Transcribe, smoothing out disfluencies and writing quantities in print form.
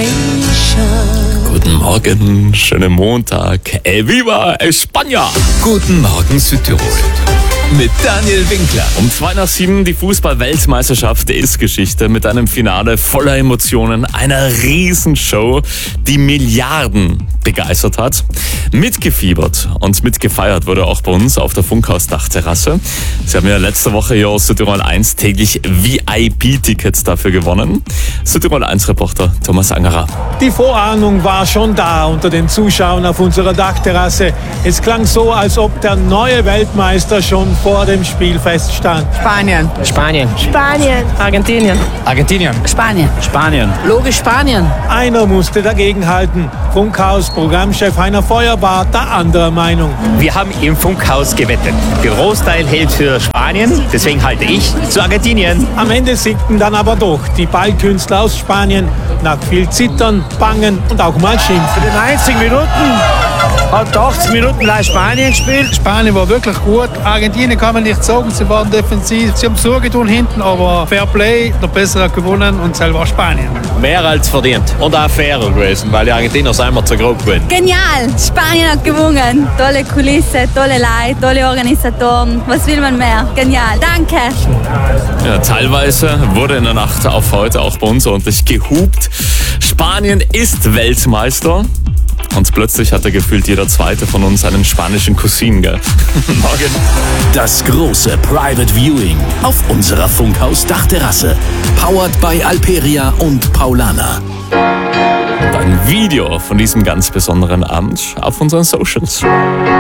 nation. Guten Morgen, schönen Montag. Viva España! Guten Morgen Südtirol. Mit Daniel Winkler. Um 6:02 die Fußball-Weltmeisterschaft ist Geschichte mit einem Finale voller Emotionen, einer Riesenshow, die Milliarden begeistert hat. Mitgefiebert und mitgefeiert wurde auch bei uns auf der Funkhaus-Dachterrasse. Sie haben ja letzte Woche hier aus Südtirol 1 täglich VIP-Tickets dafür gewonnen. Südtirol 1-Reporter Thomas Angerer. Die Vorahnung war schon da unter den Zuschauern auf unserer Dachterrasse. Es klang so, als ob der neue Weltmeister schon vor dem Spiel feststand. Spanien. Spanien. Spanien. Argentinien. Argentinien. Spanien. Spanien. Logisch Spanien. Einer musste dagegenhalten. Funkhaus-Programmchef Heiner Feuer war der anderer Meinung. Wir haben im Funkhaus gewettet. Großteil hält für Spanien, deswegen halte ich zu Argentinien. Am Ende siegten dann aber doch die Ballkünstler aus Spanien. Nach viel Zittern, Bangen und auch mal Schimpfen. In 90 Minuten hat 80 Minuten gleich Spanien gespielt. Spanien war wirklich gut. Argentinien kann man nicht sagen, sie waren defensiv. Sie haben zugetan hinten, aber Fair Play, der Bessere hat gewonnen und selber war Spanien. Mehr als verdient und auch fairer gewesen, weil die Argentinier einmal zu grob gewinnen. Genial! Spanien hat gewonnen. Tolle Kulisse, tolle Leute, tolle Organisatoren. Was will man mehr? Genial. Danke! Ja, teilweise wurde in der Nacht auf heute auch bei uns ordentlich gehupt. Spanien ist Weltmeister. Und plötzlich hatte gefühlt jeder Zweite von uns einen spanischen Cousin, gell? Morgen. Das große Private Viewing auf unserer Funkhaus-Dachterrasse. Powered by Alperia und Paulana. Und ein Video von diesem ganz besonderen Abend auf unseren Socials.